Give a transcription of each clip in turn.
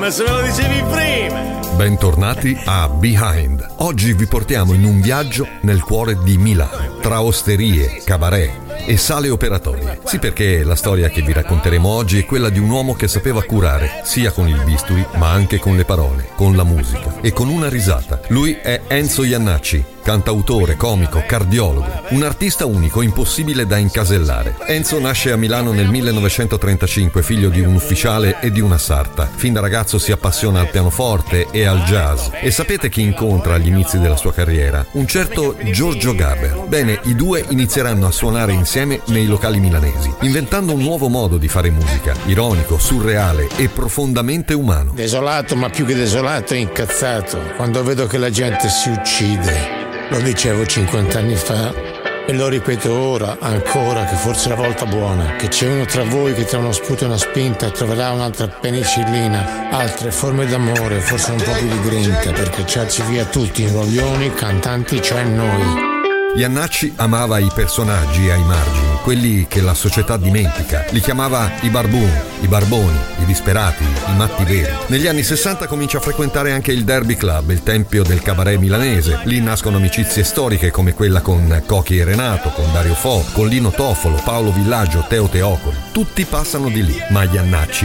Ma se me lo dicevi prima! Bentornati a Behind. Oggi vi portiamo in un viaggio nel cuore di Milano, tra osterie, cabaret e sale operatorie. Sì, perché la storia che vi racconteremo oggi è quella di un uomo che sapeva curare, sia con il bisturi, ma anche con le parole, con la musica e con una risata. Lui è Enzo Jannacci, cantautore, comico, cardiologo, un artista unico, impossibile da incasellare. Enzo nasce a Milano nel 1935, figlio di un ufficiale e di una sarta. Fin da ragazzo si appassiona al pianoforte e al jazz. E sapete chi incontra agli inizi della sua carriera? Un certo Giorgio Gaber. Bene, i due inizieranno a suonare insieme nei locali milanesi, inventando un nuovo modo di fare musica, ironico, surreale e profondamente umano. Desolato, ma più che desolato, incazzato, quando vedo che la gente si uccide. Lo dicevo 50 anni fa e lo ripeto ora, ancora, che forse è la volta buona, che c'è uno tra voi che tra uno sputo e una spinta troverà un'altra penicillina, altre forme d'amore, forse un po' più di grinta, per cacciarci via tutti i roglioni, cantanti, cioè noi. Jannacci amava i personaggi ai margini, quelli che la società dimentica. Li chiamava i barbuni, i barboni, i disperati, i matti veri. Negli anni 60 comincia a frequentare anche il Derby Club, il tempio del cabaret milanese. Lì nascono amicizie storiche come quella con Cochi e Renato, con Dario Fo, con Lino Toffolo, Paolo Villaggio, Teo Teocoli. Tutti passano di lì, ma Jannacci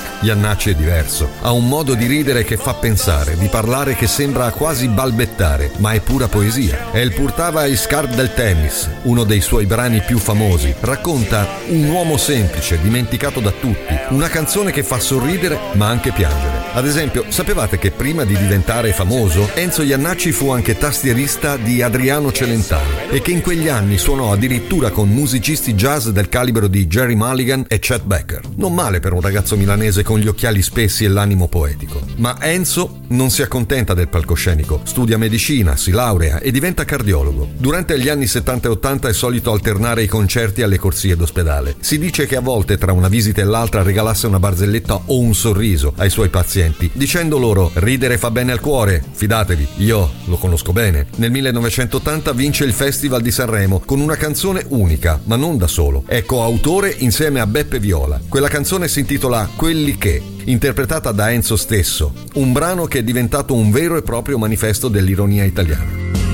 è diverso. Ha un modo di ridere che fa pensare, di parlare che sembra quasi balbettare, ma è pura poesia. È il Purtava i Scarp del tennis, uno dei suoi brani più famosi. Racconta un uomo semplice, dimenticato da tutti, una canzone che fa sorridere ma anche piangere. Ad esempio, sapevate che prima di diventare famoso, Enzo Jannacci fu anche tastierista di Adriano Celentano e che in quegli anni suonò addirittura con musicisti jazz del calibro di Jerry Mulligan e Chet Baker. Non male per un ragazzo milanese con gli occhiali spessi e l'animo poetico. Ma Enzo non si accontenta del palcoscenico, studia medicina, si laurea e diventa cardiologo. Durante gli anni 70 e 80 è solito alternare i concerti alle corsie d'ospedale. Si dice che a volte tra una visita e l'altra regalasse una barzelletta o un sorriso ai suoi pazienti, dicendo loro: ridere fa bene al cuore, fidatevi, io lo conosco bene. Nel 1980 vince il Festival di Sanremo con una canzone unica, ma non da solo. È coautore insieme a Beppe Viola. Quella canzone si intitola Quelli che, interpretata da Enzo stesso, un brano che è diventato un vero e proprio manifesto dell'ironia italiana.